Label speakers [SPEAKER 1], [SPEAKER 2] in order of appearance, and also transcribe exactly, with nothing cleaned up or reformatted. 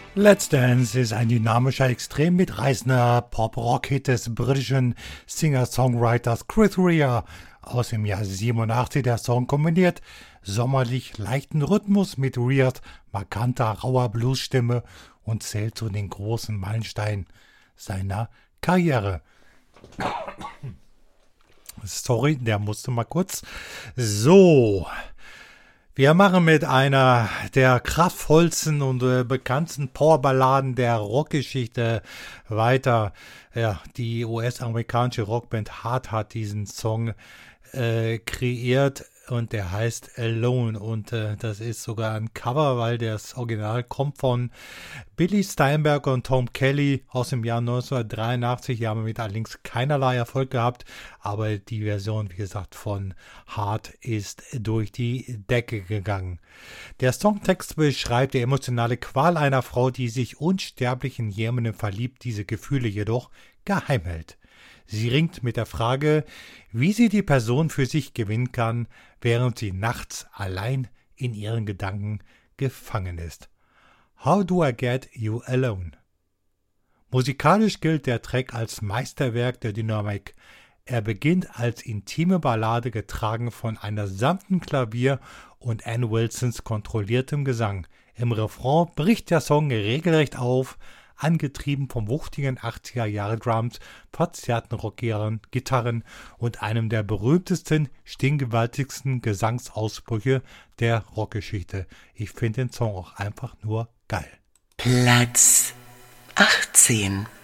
[SPEAKER 1] Let's Dance ist ein dynamischer, extrem mitreißender Pop-Rock-Hit des britischen Singer-Songwriters Chris Rea aus dem Jahr siebenundachtzig. Der Song kombiniert sommerlich leichten Rhythmus mit Reas markanter, rauer Bluesstimme und zählt zu den großen Meilensteinen seiner Karriere. Sorry, der musste mal kurz. So, wir machen mit einer der kraftvollsten und äh, bekanntesten Powerballaden der Rockgeschichte weiter. Ja, die U S-amerikanische Rockband Heart hat diesen Song äh, kreiert und der heißt Alone und äh, das ist sogar ein Cover, weil das Original kommt von Billy Steinberg und Tom Kelly aus dem Jahr neunzehnhundertdreiundachtzig. Die haben damit allerdings keinerlei Erfolg gehabt, aber die Version, wie gesagt, von Heart ist durch die Decke gegangen. Der Songtext beschreibt die emotionale Qual einer Frau, die sich unsterblich in jemanden verliebt, diese Gefühle jedoch geheim hält. Sie ringt mit der Frage, wie sie die Person für sich gewinnen kann, während sie nachts allein in ihren Gedanken gefangen ist. How do I get you alone? Musikalisch gilt der Track als Meisterwerk der Dynamik. Er beginnt als intime Ballade, getragen von einer sanften Klavier und Ann Wilsons kontrolliertem Gesang. Im Refrain bricht der Song regelrecht auf, angetrieben vom wuchtigen achtziger-Jahre-Drums, verzerrten Rockgitarren und einem der berühmtesten, stinggewaltigsten Gesangsausbrüche der Rockgeschichte. Ich finde den Song auch einfach nur geil.
[SPEAKER 2] Platz achtzehn.